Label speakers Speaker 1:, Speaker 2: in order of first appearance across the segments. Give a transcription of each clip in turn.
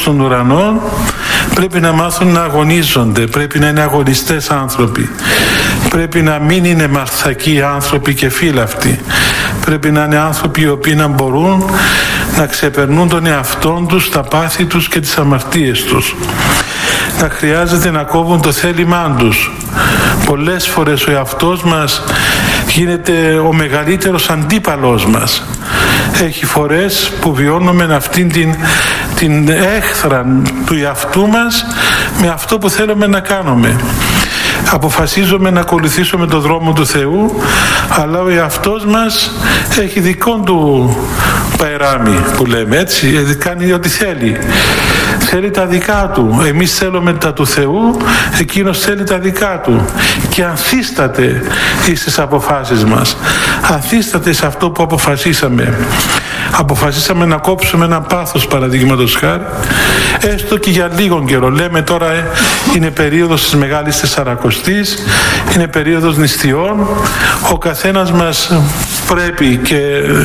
Speaker 1: στον ουρανό πρέπει να μάθουν να αγωνίζονται, πρέπει να είναι αγωνιστές άνθρωποι, πρέπει να μην είναι μαρθακοί άνθρωποι και φύλαυτοι, πρέπει να είναι άνθρωποι οι οποίοι να μπορούν να ξεπερνούν τον εαυτόν τους, τα πάθη τους και τις αμαρτίες τους, να χρειάζεται να κόβουν το θέλημά τους. Πολλές φορές ο εαυτός μας γίνεται ο μεγαλύτερος αντίπαλος μας. Έχει φορές που βιώνουμε αυτήν την έχθρα του εαυτού μας με αυτό που θέλουμε να κάνουμε. Αποφασίζουμε να ακολουθήσουμε τον δρόμο του Θεού, αλλά ο εαυτός μας έχει δικό του παϊράμι που λέμε, έτσι, κάνει ό,τι θέλει. Θέλει τα δικά του. Εμείς θέλουμε τα του Θεού, εκείνος θέλει τα δικά του. Και ανθίσταται στις αποφάσεις μας. Ανθίσταται σε αυτό που αποφασίσαμε. Αποφασίσαμε να κόψουμε ένα πάθος, παραδείγματος χάρη, έστω και για λίγο καιρό. Λέμε τώρα είναι περίοδος της Μεγάλης Τεσσαρακοστής, είναι περίοδος νηστιών. Ο καθένας μας πρέπει και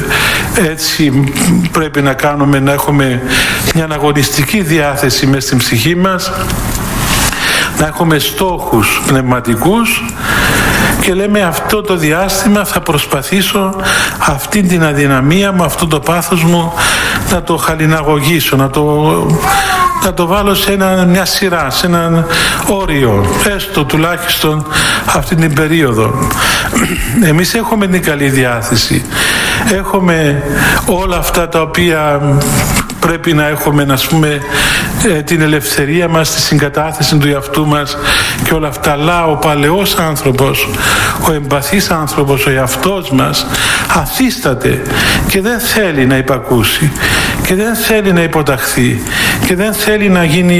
Speaker 1: έτσι πρέπει να κάνουμε, να έχουμε μια αγωνιστική διάθεση μέσα στην ψυχή μας, να έχουμε στόχους πνευματικούς και λέμε αυτό το διάστημα θα προσπαθήσω αυτή την αδυναμία μου, αυτό το πάθος μου να το χαλιναγωγήσω, να το βάλω σε μια σειρά, σε έναν όριο, έστω τουλάχιστον αυτή την περίοδο. Εμείς έχουμε την καλή διάθεση, έχουμε όλα αυτά τα οποία πρέπει να έχουμε, να πούμε, την ελευθερία μας, τη συγκατάθεση του εαυτού μας και όλα αυτά, αλλά ο παλαιός άνθρωπος, ο εμπαθής άνθρωπος, ο εαυτός μας αθίσταται και δεν θέλει να υπακούσει και δεν θέλει να υποταχθεί και δεν θέλει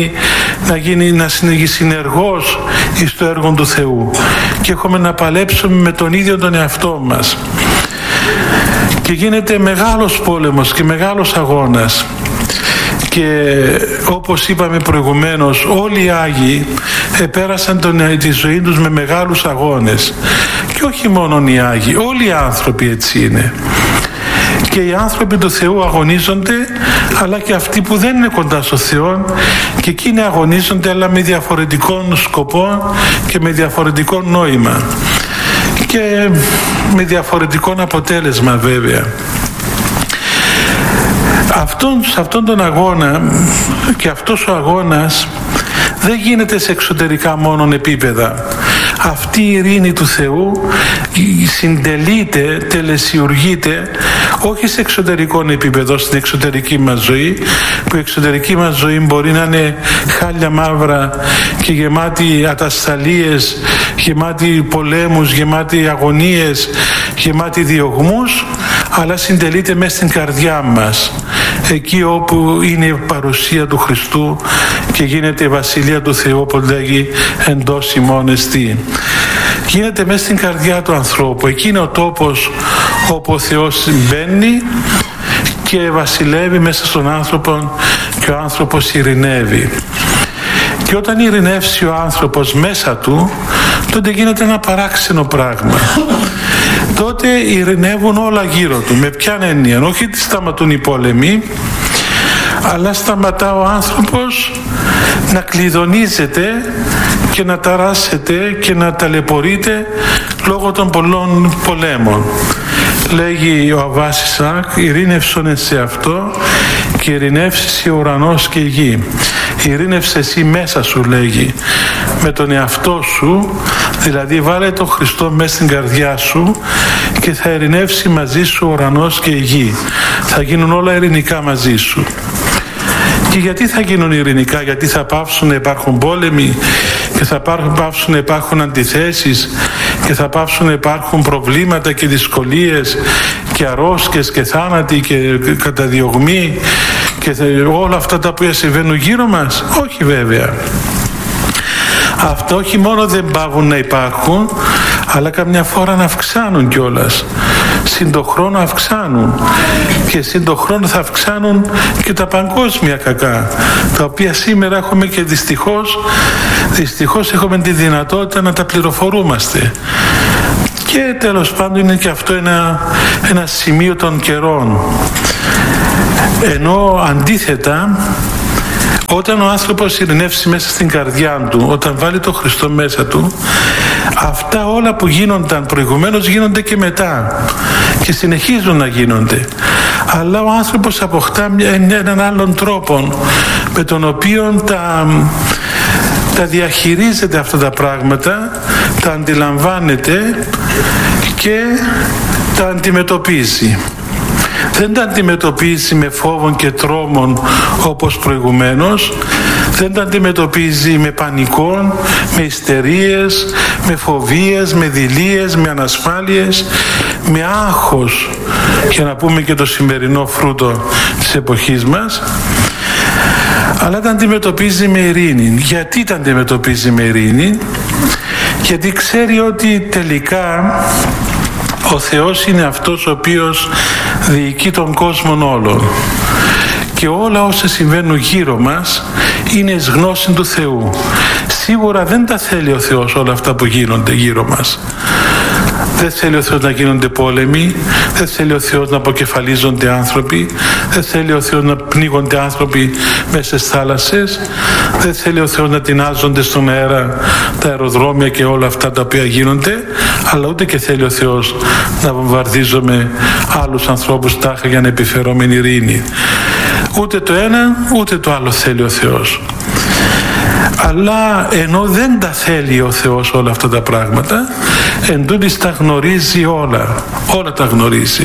Speaker 1: να συνεχίσει συνεργός στο έργο του Θεού και έχουμε να παλέψουμε με τον ίδιο τον εαυτό μας και γίνεται μεγάλος πόλεμος και μεγάλος αγώνας. Και όπως είπαμε προηγουμένως, όλοι οι Άγιοι επέρασαν τη ζωή τους με μεγάλους αγώνες. Και όχι μόνο οι Άγιοι, όλοι οι άνθρωποι έτσι είναι. Και οι άνθρωποι του Θεού αγωνίζονται, αλλά και αυτοί που δεν είναι κοντά στο Θεό, και εκείνοι αγωνίζονται, αλλά με διαφορετικών σκοπών και με διαφορετικό νόημα και με διαφορετικό αποτέλεσμα βέβαια. Σε αυτόν τον αγώνα, και αυτός ο αγώνας δεν γίνεται σε εξωτερικά μόνον επίπεδα. Αυτή η ειρήνη του Θεού συντελείται, τελεσιουργείται όχι σε εξωτερικό επίπεδο, στην εξωτερική μας ζωή, που η εξωτερική μας ζωή μπορεί να είναι χάλια μαύρα και γεμάτη ατασταλίες, γεμάτη πολέμους, γεμάτη αγωνίες, γεμάτη διωγμούς, αλλά συντελείται μέσα στην καρδιά μας, εκεί όπου είναι η παρουσία του Χριστού και γίνεται η Βασιλεία του Θεού, όπως λέγει εντός ημών εστί. Γίνεται μέσα στην καρδιά του ανθρώπου. Εκεί είναι ο τόπος όπου ο Θεός μπαίνει και βασιλεύει μέσα στον άνθρωπο και ο άνθρωπος ειρηνεύει. Και όταν ειρηνεύσει ο άνθρωπος μέσα του, τότε γίνεται ένα παράξενο πράγμα. Τότε ειρηνεύουν όλα γύρω του. Με ποια έννοια? Όχι ότι σταματούν οι πόλεμοι, αλλά σταματά ο άνθρωπος να κλειδονίζεται και να ταράσσεται και να ταλαιπωρείται λόγω των πολλών πολέμων. Λέγει ο Αββάς Ισαάκ, ειρήνευσον σε αυτό και ειρηνεύσεις ο ουρανός και η γη. Ειρήνευσε εσύ μέσα σου, λέγει, με τον εαυτό σου, δηλαδή βάλε τον Χριστό μέσα στην καρδιά σου και θα ειρηνεύσει μαζί σου ο ουρανός και η γη. Θα γίνουν όλα ειρηνικά μαζί σου. Και γιατί θα γίνουν ειρηνικά? Γιατί θα πάψουν να υπάρχουν πόλεμοι και θα πάψουν να υπάρχουν αντιθέσεις και θα πάψουν να υπάρχουν προβλήματα και δυσκολίες και αρρώσκες και θάνατοι και καταδιωγμοί και όλα αυτά τα οποία συμβαίνουν γύρω μας? Όχι βέβαια. Αυτά όχι μόνο δεν πάβουν να υπάρχουν, αλλά καμιά φορά να αυξάνουν κιόλας. Συν το χρόνο αυξάνουν και συν το χρόνο θα αυξάνουν και τα παγκόσμια κακά, τα οποία σήμερα έχουμε και δυστυχώς έχουμε τη δυνατότητα να τα πληροφορούμαστε. Και τέλος πάντων είναι και αυτό ένα σημείο των καιρών. Ενώ αντίθετα Όταν ο άνθρωπος ειρηνεύσει μέσα στην καρδιά του, όταν βάλει τον Χριστό μέσα του, αυτά όλα που γίνονταν προηγουμένως γίνονται και μετά και συνεχίζουν να γίνονται. Αλλά ο άνθρωπος αποκτά έναν άλλον τρόπο με τον οποίο τα διαχειρίζεται αυτά τα πράγματα, τα αντιλαμβάνεται και τα αντιμετωπίζει. Δεν τα αντιμετωπίζει με φόβων και τρόμων όπως προηγουμένως, δεν τα αντιμετωπίζει με πανικών, με ιστερίες, με φοβίες, με δειλίες, με ανασφάλειες, με άγχος, για να πούμε και το σημερινό φρούτο της εποχής μας, αλλά τα αντιμετωπίζει με ειρήνη. Γιατί τα αντιμετωπίζει με ειρήνη? Γιατί ξέρει ότι τελικά ο Θεός είναι αυτός ο οποίος διοικεί τον κόσμο όλων και όλα όσα συμβαίνουν γύρω μας είναι εις γνώση του Θεού. Σίγουρα δεν τα θέλει ο Θεός όλα αυτά που γίνονται γύρω μας. Δεν θέλει ο Θεός να γίνονται πόλεμοι, δεν θέλει ο Θεός να αποκεφαλίζονται άνθρωποι, δεν θέλει ο Θεός να πνίγονται άνθρωποι μέσα στις θάλασσες, δεν θέλει ο Θεός να τεινάζονται στον αέρα τα αεροδρόμια και όλα αυτά τα οποία γίνονται, αλλά ούτε και θέλει ο Θεός να βομβαρδίζουμε άλλους ανθρώπους τάχα για να επιφερούμε ειρήνη. Ούτε το ένα ούτε το άλλο θέλει ο Θεός. Αλλά ενώ δεν τα θέλει ο Θεός όλα αυτά τα πράγματα, εντούτοις τα γνωρίζει όλα τα γνωρίζει.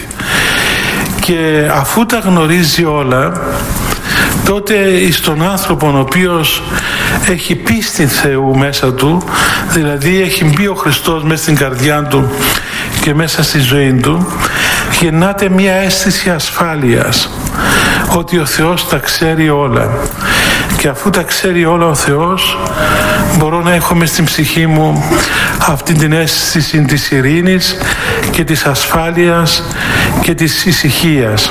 Speaker 1: Και αφού τα γνωρίζει όλα, τότε στον άνθρωπο ο οποίος έχει πίστη Θεού μέσα του, δηλαδή έχει μπει ο Χριστός μέσα στην καρδιά του και μέσα στη ζωή του, γεννάται μια αίσθηση ασφάλειας, ότι ο Θεός τα ξέρει όλα. Και αφού τα ξέρει όλα ο Θεός, μπορώ να έχω μες στην ψυχή μου αυτή την αίσθηση της ειρήνης και της ασφάλειας και της ησυχίας.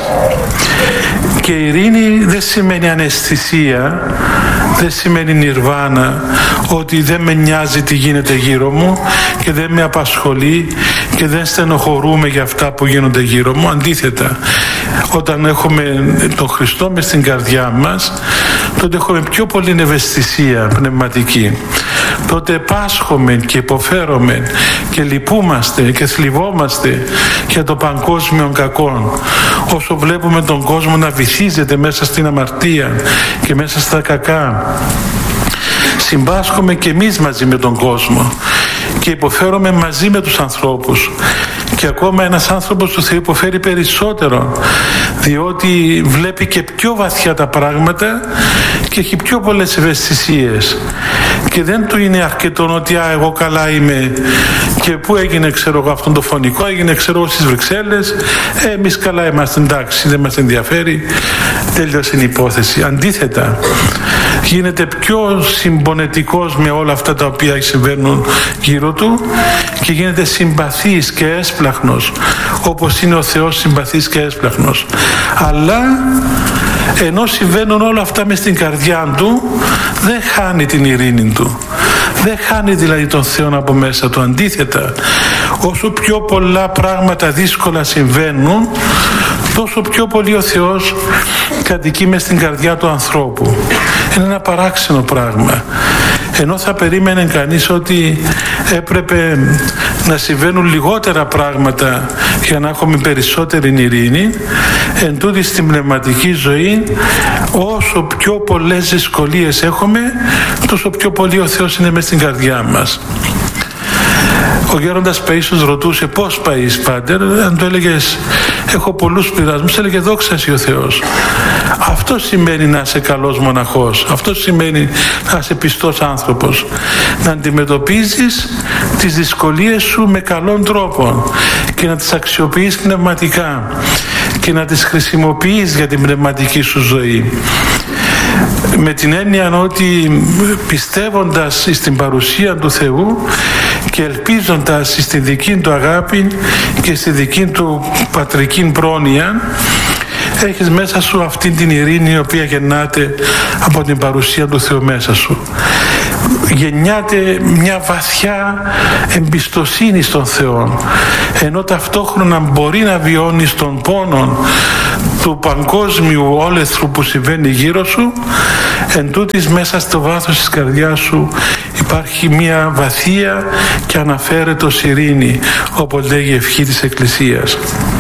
Speaker 1: Και ειρήνη δεν σημαίνει αναισθησία, δεν σημαίνει νιρβάνα, ότι δεν με νοιάζει τι γίνεται γύρω μου και δεν με απασχολεί και δεν στενοχωρούμε για αυτά που γίνονται γύρω μου. Αντίθετα, όταν έχουμε τον Χριστό μες στην καρδιά μας, τότε έχουμε πιο πολύ ευαισθησία πνευματική. Τότε πάσχομαι και υποφέρομαι και λυπούμαστε και θλιβόμαστε για το παγκόσμιο κακό. Όσο βλέπουμε τον κόσμο να βυθίζεται μέσα στην αμαρτία και μέσα στα κακά, συμπάσχομαι και εμείς μαζί με τον κόσμο και υποφέρομαι μαζί με τους ανθρώπους. Και ακόμα ένας άνθρωπος του Θεού υποφέρει περισσότερο, διότι βλέπει και πιο βαθιά τα πράγματα και έχει πιο πολλές ευαισθησίες και δεν του είναι αρκετό ότι εγώ καλά είμαι και πού έγινε ξέρω εγώ αυτό το φωνικό, έγινε ξέρω εγώ στις Βρυξέλλες, εμείς καλά είμαστε, εντάξει, δεν μας ενδιαφέρει, τέλειωσε η υπόθεση. Αντίθετα, γίνεται πιο συμπονετικός με όλα αυτά τα οποία συμβαίνουν γύρω του και γίνεται συμπαθής και έσπλαχνος, όπως είναι ο Θεός συμπαθής και έσπλαχνος. Αλλά ενώ συμβαίνουν όλα αυτά μες στην καρδιά του, δεν χάνει την ειρήνη του, δεν χάνει δηλαδή τον Θεό από μέσα του. Αντίθετα, όσο πιο πολλά πράγματα δύσκολα συμβαίνουν, τόσο πιο πολύ ο Θεός κατοικεί μες στην καρδιά του ανθρώπου. Είναι ένα παράξενο πράγμα. Ενώ θα περίμενε κανείς ότι έπρεπε να συμβαίνουν λιγότερα πράγματα για να έχουμε περισσότερη ειρήνη, εν τούτοις στην πνευματική ζωή, όσο πιο πολλές δυσκολίες έχουμε, τόσο πιο πολύ ο Θεός είναι μες στην καρδιά μας. Ο γέροντας Παΐσιος ρωτούσε πώς Παΐς Πάτερ, αν το έλεγες έχω πολλούς πειρασμούς, έλεγε δόξα σοι ο Θεός. Αυτό σημαίνει να είσαι καλός μοναχός, αυτό σημαίνει να είσαι πιστός άνθρωπος, να αντιμετωπίζεις τις δυσκολίες σου με καλόν τρόπο και να τις αξιοποιείς πνευματικά και να τις χρησιμοποιείς για την πνευματική σου ζωή. Με την έννοια ότι πιστεύοντας στην παρουσία του Θεού και ελπίζοντας στη δική του αγάπη και στη δική του πατρική πρόνοια, έχεις μέσα σου αυτή την ειρήνη η οποία γεννάται από την παρουσία του Θεού μέσα σου. Γεννιάται μια βαθιά εμπιστοσύνη στον Θεό, ενώ ταυτόχρονα μπορεί να βιώνεις τον πόνο του παγκόσμιου όλεθρου που συμβαίνει γύρω σου, εν τούτης μέσα στο βάθος της καρδιάς σου υπάρχει μια βαθία και αναφέρετος ειρήνη, όπως λέγει η ευχή της Εκκλησίας.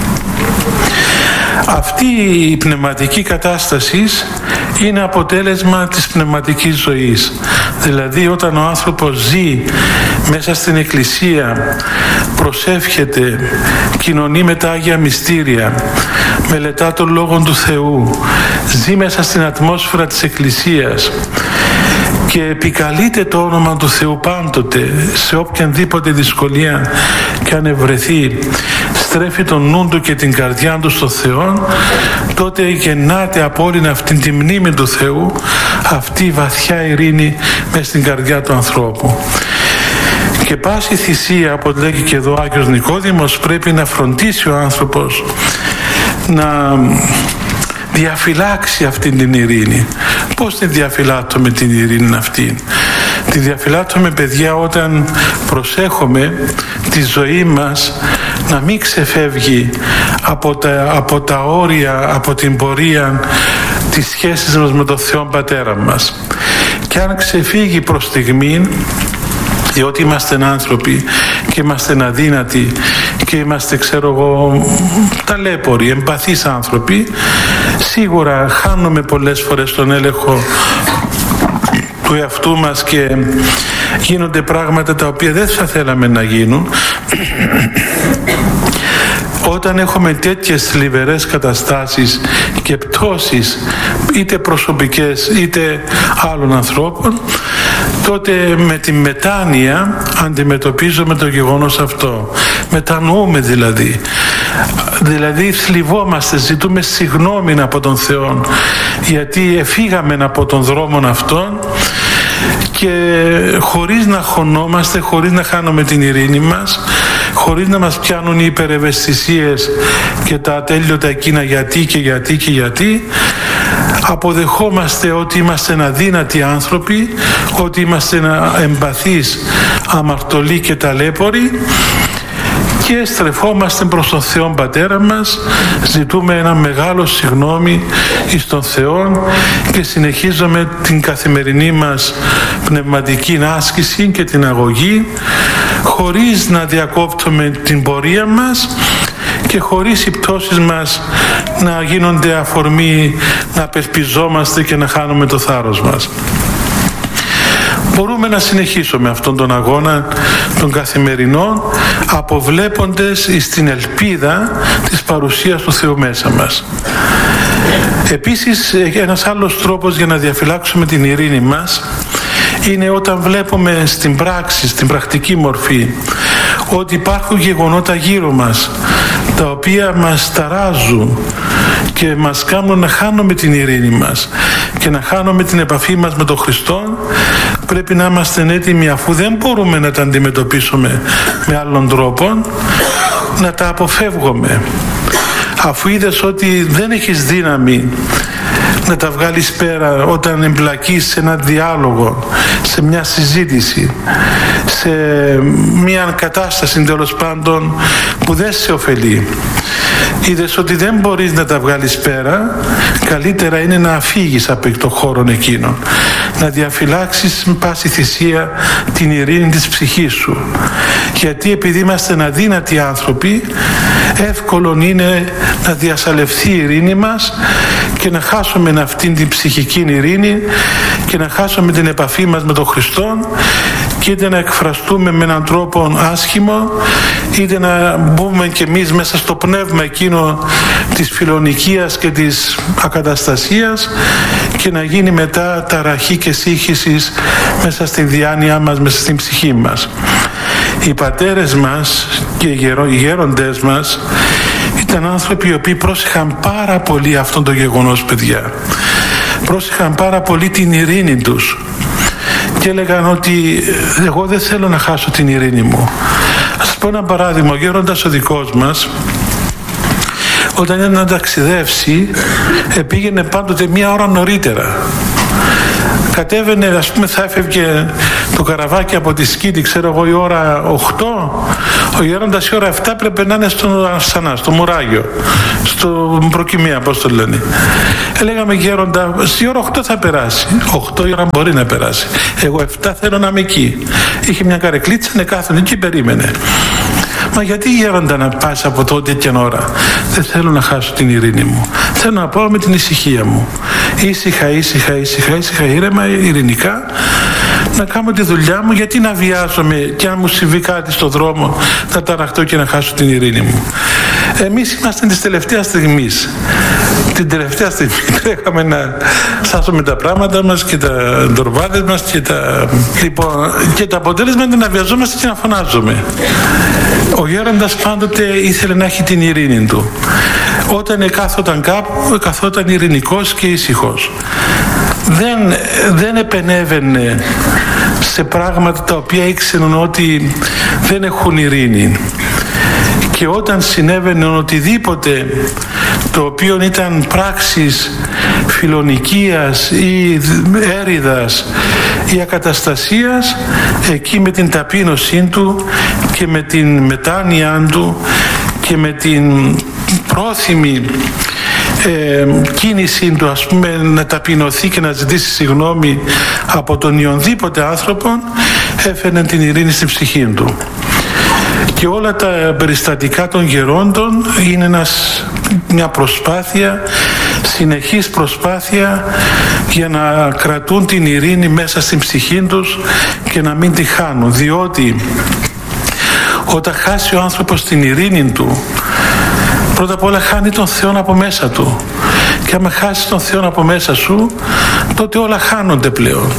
Speaker 1: Αυτή η πνευματική κατάσταση είναι αποτέλεσμα της πνευματικής ζωής. Δηλαδή όταν ο άνθρωπος ζει μέσα στην Εκκλησία, προσεύχεται, κοινωνεί με τα Άγια Μυστήρια, μελετά τον Λόγο του Θεού, ζει μέσα στην ατμόσφαιρα της Εκκλησίας και επικαλείται το όνομα του Θεού πάντοτε, σε οποιαδήποτε δυσκολία και αν ευρεθεί, στρέφει τον νου του και την καρδιά του στο Θεό, τότε γεννάται από όλη αυτή τη μνήμη του Θεού αυτή η βαθιά ειρήνη μες στην καρδιά του ανθρώπου. Και πάση θυσία, όπως λέγει και εδώ ο Άγιος Νικόδημος, πρέπει να φροντίσει ο άνθρωπος να διαφυλάξει αυτή την ειρήνη. Πώς τη διαφυλάττουμε την ειρήνη αυτή? Τη διαφυλάττουμε, παιδιά, όταν προσέχουμε τη ζωή μας να μην ξεφεύγει από τα όρια, από την πορεία της σχέσης μας με τον Θεό Πατέρα μας. Και αν ξεφύγει προς στιγμή, διότι είμαστε άνθρωποι και είμαστε αδύνατοι και είμαστε, ξέρω εγώ, ταλέποροι, εμπαθείς άνθρωποι, σίγουρα χάνουμε πολλές φορές τον έλεγχο του εαυτού μας και γίνονται πράγματα τα οποία δεν θα θέλαμε να γίνουν. Όταν έχουμε τέτοιες θλιβερές καταστάσεις και πτώσεις, είτε προσωπικές είτε άλλων ανθρώπων, τότε με τη μετάνοια αντιμετωπίζουμε το γεγονός αυτό. Μετανοούμε δηλαδή θλιβόμαστε, ζητούμε συγγνώμη από τον Θεό, γιατί εφήγαμε από τον δρόμο αυτόν και χωρίς να χωνόμαστε, χωρίς να χάνουμε την ειρήνη μας, χωρίς να μας πιάνουν οι υπερευαισθησίες και τα ατέλειωτα εκείνα γιατί, αποδεχόμαστε ότι είμαστε αδύνατοι άνθρωποι, ότι είμαστε εμπαθείς, αμαρτωλοί και ταλέποροι και στρεφόμαστε προς τον Θεό Πατέρα μας, ζητούμε ένα μεγάλο συγγνώμη εις τον Θεό και συνεχίζουμε την καθημερινή μας πνευματική άσκηση και την αγωγή, χωρίς να διακόπτουμε την πορεία μας και χωρίς οι πτώσεις μας να γίνονται αφορμή να απελπιζόμαστε και να χάνουμε το θάρρος μας. Μπορούμε να συνεχίσουμε αυτόν τον αγώνα των καθημερινών, αποβλέποντες στην ελπίδα της παρουσίας του Θεού μέσα μας. Επίσης, ένας άλλος τρόπος για να διαφυλάξουμε την ειρήνη μας είναι όταν βλέπουμε στην πράξη, στην πρακτική μορφή, ότι υπάρχουν γεγονότα γύρω μας τα οποία μας ταράζουν και μας κάνουν να χάνουμε την ειρήνη μας και να χάνουμε την επαφή μας με τον Χριστό. Πρέπει να είμαστε έτοιμοι, αφού δεν μπορούμε να τα αντιμετωπίσουμε με άλλον τρόπο, να τα αποφεύγουμε. Αφού είδες ότι δεν έχεις δύναμη να τα βγάλεις πέρα όταν εμπλακείς σε ένα διάλογο, σε μια συζήτηση, σε μια κατάσταση τέλος πάντων που δεν σε ωφελεί, είδες ότι δεν μπορείς να τα βγάλεις πέρα, καλύτερα είναι να φύγεις από τον χώρο εκείνον, να διαφυλάξεις με πάση θυσία την ειρήνη της ψυχής σου, γιατί επειδή είμαστε αδύνατοι άνθρωποι, εύκολο είναι να διασαλευθεί η ειρήνη μας και να χάσουμε αυτήν την ψυχική ειρήνη και να χάσουμε την επαφή μας με τον Χριστό και είτε να εκφραστούμε με έναν τρόπο άσχημο, είτε να μπούμε κι εμείς μέσα στο πνεύμα εκείνο της φιλονικίας και της ακαταστασίας και να γίνει μετά ταραχή και σύγχυση μέσα στη διάνοιά μας, μέσα στην ψυχή μας. Οι πατέρες μας και οι γέροντες μας ήταν άνθρωποι οι οποίοι πρόσεχαν πάρα πολύ αυτόν το γεγονός, παιδιά. Πρόσεχαν πάρα πολύ την ειρήνη τους και έλεγαν ότι εγώ δεν θέλω να χάσω την ειρήνη μου. Ας σας πω ένα παράδειγμα. Ο γέροντας ο δικός μας, όταν ήταν να ταξιδεύσει, πήγαινε πάντοτε 1 ώρα νωρίτερα. κατέβαινε, ας πούμε, θα έφευγε το καραβάκι από τη Σκήτη, ξέρω εγώ, η ώρα 8, ο γέροντας η ώρα 7 πρέπει να είναι στο Αρσανά, στο Μουράγιο, στο Προκυμία, πώς το λένε. Λέγαμε, γέροντα, η ώρα 8 θα περάσει. 8 η ώρα μπορεί να περάσει. Εγώ 7 θέλω να είμαι εκεί. Είχε μια καρεκλίτσα, να κάθονται εκεί, περίμενε. Μα γιατί, γέροντα, να πας από τότε και ώρα? Δεν θέλω να χάσω την ειρήνη μου. Θέλω να πάω με την ησυχία μου. Ήσυχα, ήρεμα, ειρηνικά, να κάνω τη δουλειά μου. Γιατί να βιάζομαι και αν μου συμβεί κάτι στον δρόμο να ταραχτώ και να χάσω την ειρήνη μου? Εμείς είμαστε της τελευταίας στιγμής. Την τελευταία στιγμή τρέχαμε να σάσουμε τα πράγματα μας και τα ντορβάδες μας και το αποτέλεσμα είναι να βιαζόμαστε και να φωνάζουμε. Ο γέροντας πάντοτε ήθελε να έχει την ειρήνη του. Όταν κάθονταν κάπου, καθόταν ειρηνικός και ήσυχος. Δεν επενέβαινε σε πράγματα τα οποία ήξεραν ότι δεν έχουν ειρήνη. Και όταν συνέβαινε οτιδήποτε το οποίο ήταν πράξεις φιλονικίας ή έριδας ή ακαταστασίας, εκεί με την ταπείνωσή του και με την μετάνοια του και με την πρόθυμη κίνησή του, ας πούμε, να ταπεινωθεί και να ζητήσει συγγνώμη από τον ιονδήποτε άνθρωπο, έφερνε την ειρήνη στην ψυχή του. Και όλα τα περιστατικά των γερόντων είναι μια προσπάθεια, συνεχής προσπάθεια για να κρατούν την ειρήνη μέσα στην ψυχή τους και να μην τη χάνουν. Διότι όταν χάσει ο άνθρωπος την ειρήνη του, πρώτα απ' όλα χάνει τον Θεό από μέσα του. Και άμα χάσει τον Θεό από μέσα σου, τότε όλα χάνονται πλέον.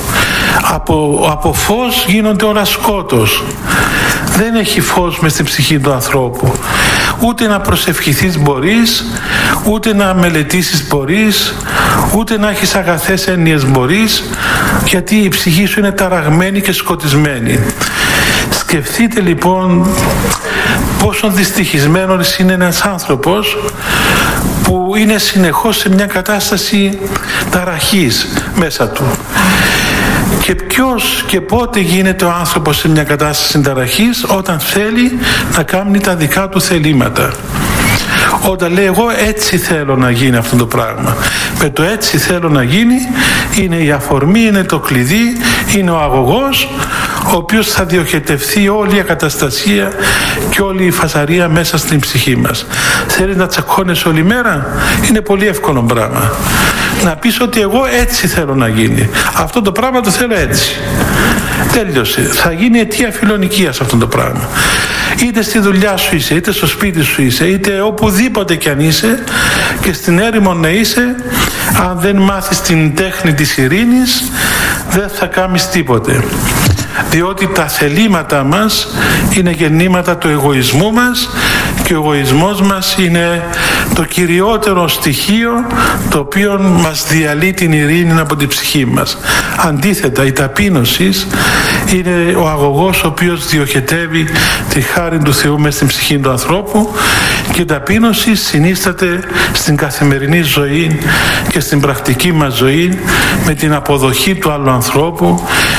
Speaker 1: Από φως γίνονται όλα σκότος. Δεν έχει φως μες στην ψυχή του ανθρώπου. Ούτε να προσευχηθείς μπορείς, ούτε να μελετήσεις μπορείς, ούτε να έχεις αγαθές έννοιες μπορείς, γιατί η ψυχή σου είναι ταραγμένη και σκοτισμένη. Σκεφτείτε λοιπόν πόσο δυστυχισμένος είναι ένας άνθρωπος που είναι συνεχώς σε μια κατάσταση ταραχής μέσα του. Και ποιος και πότε γίνεται ο άνθρωπος σε μια κατάσταση ταραχής? Όταν θέλει να κάνει τα δικά του θελήματα. Όταν λέει, εγώ έτσι θέλω να γίνει αυτό το πράγμα. Με το έτσι θέλω να γίνει είναι η αφορμή, είναι το κλειδί, είναι ο αγωγός, ο οποίος θα διοχετευθεί όλη η ακαταστασία και όλη η φασαρία μέσα στην ψυχή μας. Θέλεις να τσακώνεσαι όλη μέρα? Είναι πολύ εύκολο πράγμα. Να πεις ότι εγώ έτσι θέλω να γίνει. Αυτό το πράγμα το θέλω έτσι. Τέλειωσε. Θα γίνει αιτία φιλονικίας αυτό το πράγμα. Είτε στη δουλειά σου είσαι, είτε στο σπίτι σου είσαι, είτε οπουδήποτε κι αν είσαι, και στην έρημο να είσαι, αν δεν μάθεις την τέχνη της ειρήνης, δεν θα κάνεις τίποτε. Διότι τα θελήματα μας είναι γεννήματα του εγωισμού μας και ο εγωισμός μας είναι το κυριότερο στοιχείο το οποίο μας διαλύει την ειρήνη από την ψυχή μας. Αντίθετα, η ταπείνωση είναι ο αγωγός ο οποίος διοχετεύει τη χάρη του Θεού μέσα στην ψυχή του ανθρώπου, και η ταπείνωση συνίσταται στην καθημερινή ζωή και στην πρακτική μας ζωή με την αποδοχή του άλλου ανθρώπου,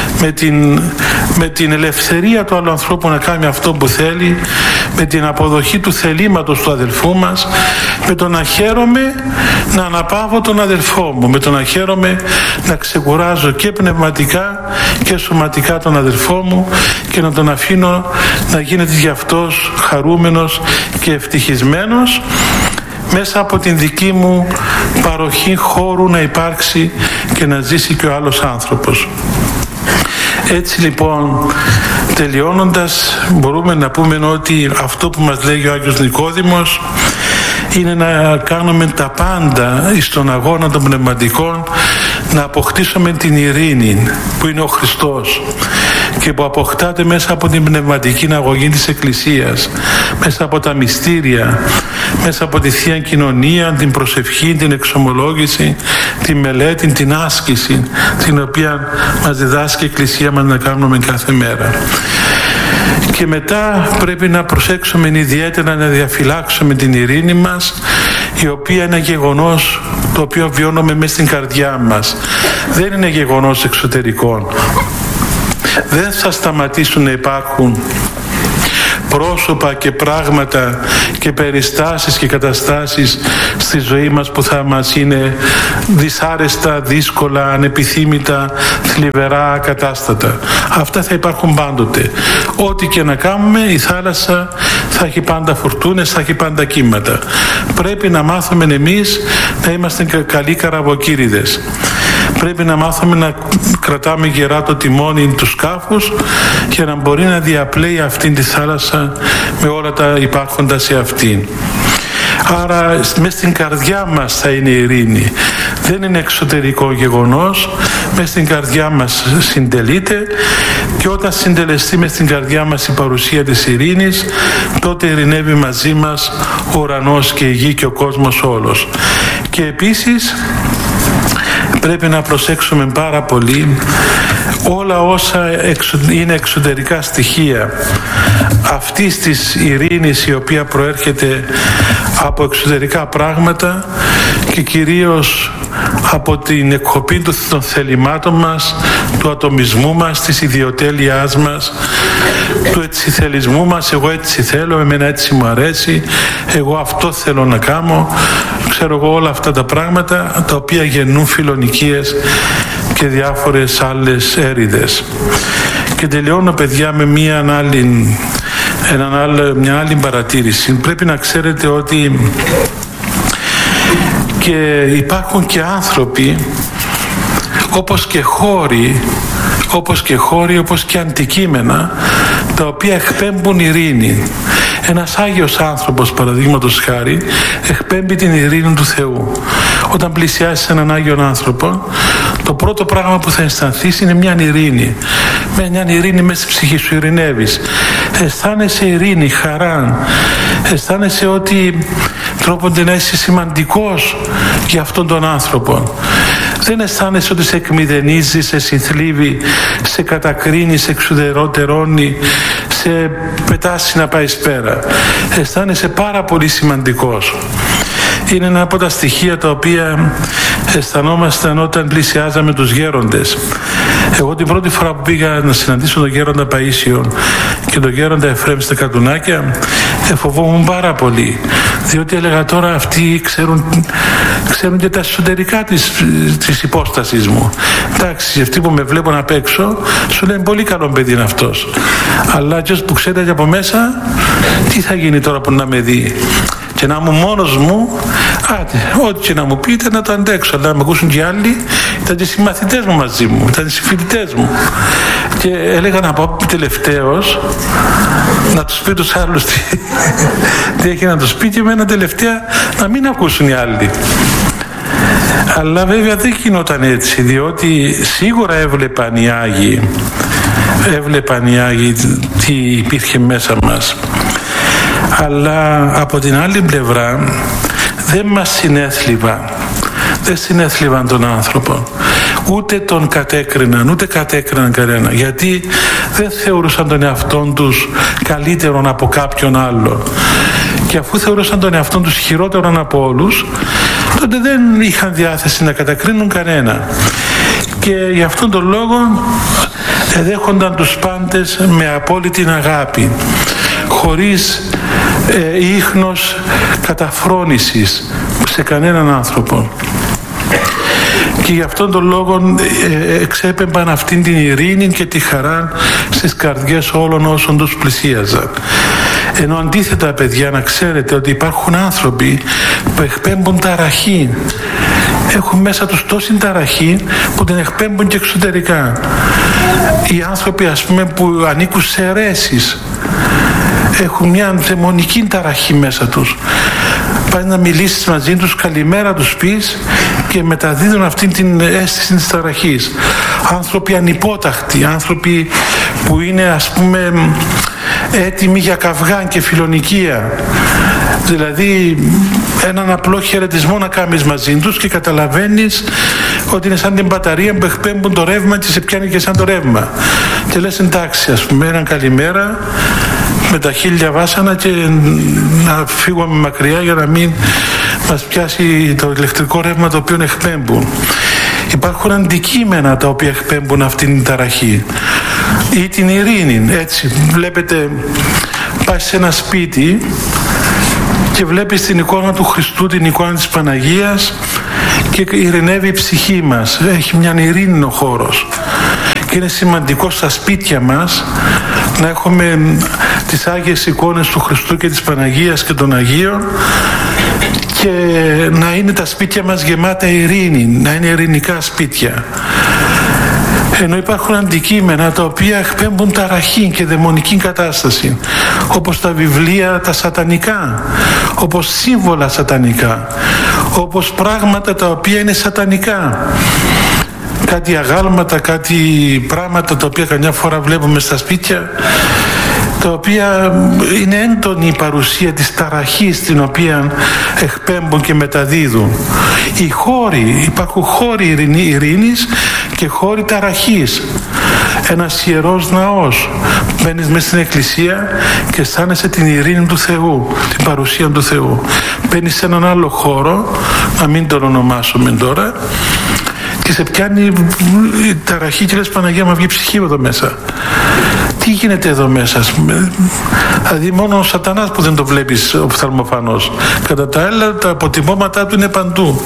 Speaker 1: με την ελευθερία του άλλου ανθρώπου να κάνει αυτό που θέλει, με την αποδοχή του θελήματος του αδελφού μας, με το να χαίρομαι να αναπαύω τον αδελφό μου, με το να χαίρομαι να ξεκουράζω και πνευματικά και σωματικά τον αδελφό μου και να τον αφήνω να γίνεται γι' αυτός χαρούμενος και ευτυχισμένος, μέσα από την δική μου παροχή χώρου να υπάρξει και να ζήσει και ο άλλος άνθρωπος. Έτσι λοιπόν, τελειώνοντας, μπορούμε να πούμε ότι αυτό που μας λέγει ο Άγιος Νικόδημος είναι να κάνουμε τα πάντα στον αγώνα των πνευματικών, να αποκτήσουμε την ειρήνη που είναι ο Χριστός και που αποκτάται μέσα από την πνευματική αγωγή της Εκκλησίας, μέσα από τα μυστήρια, μέσα από τη Θεία Κοινωνία, την προσευχή, την εξομολόγηση, τη μελέτη, την άσκηση, την οποία μας διδάσκει η Εκκλησία μας να κάνουμε κάθε μέρα. Και μετά πρέπει να προσέξουμε ιδιαίτερα να διαφυλάξουμε την ειρήνη μας η οποία είναι γεγονός το οποίο βιώνουμε μέσα στην καρδιά μας. Δεν είναι γεγονός εξωτερικών. Δεν θα σταματήσουν να υπάρχουν πρόσωπα και πράγματα και περιστάσεις και καταστάσεις στη ζωή μας που θα μας είναι δυσάρεστα, δύσκολα, ανεπιθύμητα, θλιβερά, ακατάστατα. Αυτά θα υπάρχουν πάντοτε. Ό,τι και να κάνουμε, η θάλασσα θα έχει πάντα φουρτούνες, θα έχει πάντα κύματα. Πρέπει να μάθουμε εμείς να είμαστε καλοί καραβοκύριδες. Πρέπει να μάθουμε να κρατάμε γερά το τιμόνι του σκάφους για να μπορεί να διαπλέει αυτήν τη θάλασσα με όλα τα υπάρχοντα σε αυτήν. Άρα μέσα στην καρδιά μας θα είναι η ειρήνη. Δεν είναι εξωτερικό γεγονός, μέσα στην καρδιά μας συντελείται, και όταν συντελεστεί μέσα στην καρδιά μας η παρουσία της ειρήνης, τότε ειρηνεύει μαζί μας ο ουρανός και η γη και ο κόσμος όλος. Και επίσης πρέπει να προσέξουμε πάρα πολύ όλα όσα είναι εξωτερικά στοιχεία αυτής της ειρήνης, η οποία προέρχεται από εξωτερικά πράγματα και κυρίως από την εκκοπή των θελημάτων μας, του ατομισμού μας, της ιδιοτέλειάς μας, του ετσιθελισμού μας. Εγώ έτσι θέλω, εμένα έτσι μου αρέσει, εγώ αυτό θέλω να κάνω, ξέρω εγώ, όλα αυτά τα πράγματα τα οποία γεννούν φιλονικίες και διάφορες άλλες έρηδες. Και τελειώνω, παιδιά, με μια άλλη παρατήρηση. Πρέπει να ξέρετε ότι και υπάρχουν και άνθρωποι όπως και αντικείμενα τα οποία εκπέμπουν ειρήνη. Ένας Άγιος άνθρωπος, παραδείγματος χάρη, εκπέμπει την ειρήνη του Θεού. Όταν πλησιάσεις έναν Άγιον άνθρωπο, το πρώτο πράγμα που θα αισθανθείς είναι μια ειρήνη. Μια ειρήνη μέσα στη ψυχή σου, ειρηνεύεις. Αισθάνεσαι ειρήνη, χαρά. Αισθάνεσαι ότι τρόπονται να είσαι σημαντικός για αυτόν τον άνθρωπο. Δεν αισθάνεσαι ότι σε εκμηδενίζει, σε συνθλίβει, σε κατακρίνει, σε εξουδετερώνει, σε πετάσει να πάει πέρα. Αισθάνεσαι πάρα πολύ σημαντικός. Είναι ένα από τα στοιχεία τα οποία αισθανόμασταν όταν πλησιάζαμε τους γέροντες. Εγώ την πρώτη φορά που πήγα να συναντήσω τον γέροντα Παΐσιο και τον γέροντα Εφραίμ στα Κατουνάκια, φοβόμουν πάρα πολύ, διότι έλεγα τώρα αυτοί ξέρουν και τα εσωτερικά της υπόστασης μου. Εντάξει, αυτοί που με βλέπουν απ' έξω σου λένε πολύ καλό παιδί είναι αυτός, αλλά ποιος που ξέρει από μέσα, τι θα γίνει τώρα που να με δει και να είμαι μόνος μου, ό,τι και να μου πείτε να το αντέξω, αλλά να με ακούσουν και άλλοι. Ήταν και συμμαθητές μου μαζί μου, ήταν συμφιλητές μου, και έλεγα να πω τελευταίος να τους πει τους άλλους τι έχει να τους πει, και εμένα τελευταία να μην ακούσουν οι άλλοι. Αλλά βέβαια δεν γινόταν έτσι, διότι σίγουρα έβλεπαν οι Άγιοι τι υπήρχε μέσα μας. Αλλά από την άλλη πλευρά δεν μας δεν συνέθλιβαν τον άνθρωπο, ούτε τον κατέκριναν, ούτε κατέκριναν κανένα, γιατί δεν θεωρούσαν τον εαυτόν τους καλύτερον από κάποιον άλλο, και αφού θεωρούσαν τον εαυτόν τους χειρότερον από όλους, τότε δεν είχαν διάθεση να κατακρίνουν κανένα, και γι' αυτόν τον λόγο εδέχονταν τους πάντες με απόλυτη αγάπη, χωρίς ίχνος καταφρόνησης σε κανέναν άνθρωπο. Και γι' αυτόν τον λόγο εξέπεμπαν αυτήν την ειρήνη και τη χαρά στις καρδιές όλων όσων τους πλησίαζαν. Ενώ αντίθετα, παιδιά, να ξέρετε ότι υπάρχουν άνθρωποι που εκπέμπουν ταραχή. Έχουν μέσα τους τόση ταραχή που την εκπέμπουν και εξωτερικά. Οι άνθρωποι, ας πούμε, που ανήκουν σε αιρέσεις, έχουν μια δαιμονική ταραχή μέσα τους. Πας να μιλήσεις μαζί τους, καλημέρα τους πεις, και μεταδίδουν αυτήν την αίσθηση της ταραχής. Άνθρωποι ανυπόταχτοι, άνθρωποι που είναι, ας πούμε, έτοιμοι για καυγάν και φιλονικία. Δηλαδή έναν απλό χαιρετισμό να κάνεις μαζί τους και καταλαβαίνεις ότι είναι σαν την μπαταρία που εκπέμπουν το ρεύμα και σε πιάνει και σαν το ρεύμα. Και λες εντάξει, ας πούμε, έναν καλημέρα με τα χίλια βάσανα, και να φύγουμε μακριά για να μην μας πιάσει το ηλεκτρικό ρεύμα το οποίο εκπέμπουν. Υπάρχουν αντικείμενα τα οποία εκπέμπουν αυτήν την ταραχή ή την ειρήνη. Έτσι βλέπετε, πας σε ένα σπίτι και βλέπεις την εικόνα του Χριστού, την εικόνα της Παναγίας και ειρηνεύει η ψυχή μας. Έχει μια ειρήνη ο χώρος. Και είναι σημαντικό στα σπίτια μας να έχουμε τις Άγιες εικόνες του Χριστού και της Παναγίας και των Αγίων και να είναι τα σπίτια μας γεμάτα ειρήνη, να είναι ειρηνικά σπίτια. Ενώ υπάρχουν αντικείμενα τα οποία εκπέμπουν ταραχή και δαιμονική κατάσταση, όπως τα βιβλία τα σατανικά, όπως σύμβολα σατανικά, όπως πράγματα τα οποία είναι σατανικά. Κάτι αγάλματα, κάτι πράγματα τα οποία καμιά φορά βλέπουμε στα σπίτια, τα οποία είναι έντονη η παρουσία της ταραχής την οποία εκπέμπουν και μεταδίδουν. Οι χώροι, υπάρχουν χώροι ειρήνης και χώροι ταραχής. Ένας ιερός ναός, μπαίνεις μέσα στην εκκλησία και αισθάνεσαι την ειρήνη του Θεού, την παρουσία του Θεού. Μπαίνεις σε έναν άλλο χώρο, να μην τον ονομάσουμε τώρα, και σε πιάνει η ταραχή και λες Παναγία μου, βγει ψυχή εδώ μέσα. Τι γίνεται εδώ μέσα, ας πούμε. Δηλαδή μόνο ο σατανάς που δεν το βλέπεις οφθαλμοφανώς. Κατά τα άλλα τα αποτυπώματά του είναι παντού.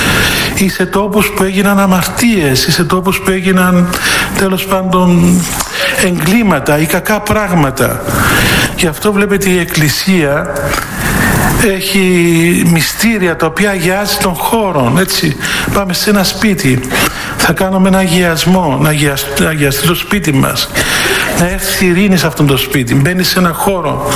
Speaker 1: Ή σε τόπους που έγιναν αμαρτίες, ή σε τόπους που έγιναν τέλος πάντων εγκλήματα ή κακά πράγματα. Γι' αυτό βλέπετε η Εκκλησία έχει μυστήρια τα οποία αγιάζει τον χώρο. Έτσι, πάμε σε ένα σπίτι, θα κάνουμε ένα αγιασμό, να αγιαστεί το σπίτι μας, να έρθει ειρήνη σε αυτό το σπίτι. Μπαίνεις σε ένα χώρο,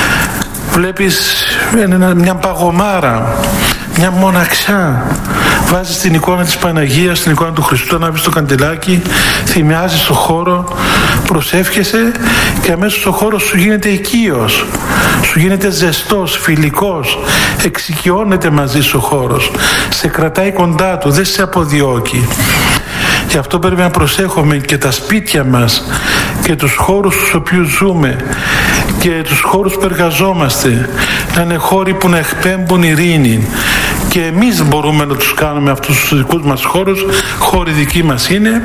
Speaker 1: βλέπεις μια παγωμάρα, μια μοναξιά, βάζεις την εικόνα της Παναγίας, την εικόνα του Χριστού, ανάβεις το καντελάκι, θυμιάζεις το χώρο, προσεύχεσαι και αμέσως ο χώρος σου γίνεται οικείος, σου γίνεται ζεστός, φιλικός, εξοικειώνεται μαζί σου ο χώρος, σε κρατάει κοντά του, δεν σε αποδιώκει. Γι' αυτό πρέπει να προσέχουμε και τα σπίτια μας και τους χώρους στους οποίους ζούμε και τους χώρους που εργαζόμαστε να είναι χώροι που να εκπέμπουν ειρήνη. Και εμείς μπορούμε να τους κάνουμε αυτούς τους δικούς μας χώρους, χώροι δικοί μας είναι.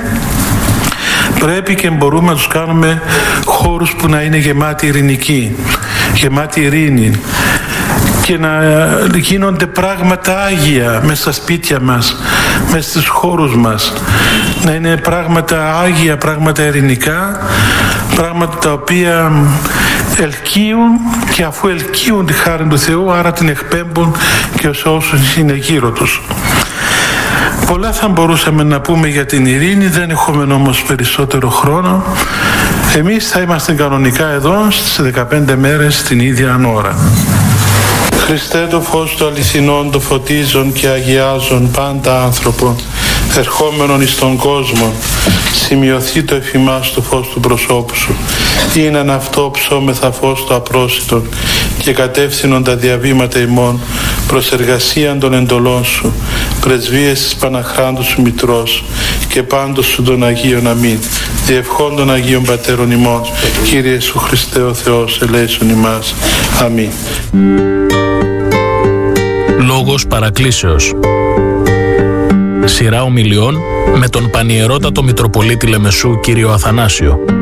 Speaker 1: Πρέπει και μπορούμε να τους κάνουμε χώρους που να είναι γεμάτοι ειρηνικοί, γεμάτοι ειρήνη, και να γίνονται πράγματα άγια μέσα στα σπίτια μας, μέσα στους χώρους μας, να είναι πράγματα άγια, πράγματα ειρηνικά, πράγματα τα οποία ελκύουν, και αφού ελκύουν τη χάρη του Θεού, άρα την εκπέμπουν και σε όσους είναι γύρω τους. Πολλά θα μπορούσαμε να πούμε για την ειρήνη, δεν έχουμε όμως περισσότερο χρόνο. Εμείς θα είμαστε κανονικά εδώ στις 15 μέρες την ίδια ώρα. Χριστέ, το φως του αληθινών, το φωτίζον και αγιάζον πάντα άνθρωπο, ερχόμενον εις τον κόσμο, σημειωθεί το εφημάς το φως του προσώπου σου. Είναι αυτό ψώμεθα φως το απρόσιτον και κατεύθυνον τα διαβήματα ημών προς εργασίαν των εντολών σου, πρεσβείες της Παναχράντου σου Μητρός και πάντως σου των Αγίων. Αμήν. Διευχών των Αγίων Πατέρων ημών, Κύριε Ιησού Χριστέ ο Θεός, ελέησον ημάς. Αμήν.
Speaker 2: Λόγος παρακλήσεως. Σειρά ομιλιών με τον Πανιερότατο Μητροπολίτη Λεμεσού κύριο Αθανάσιο.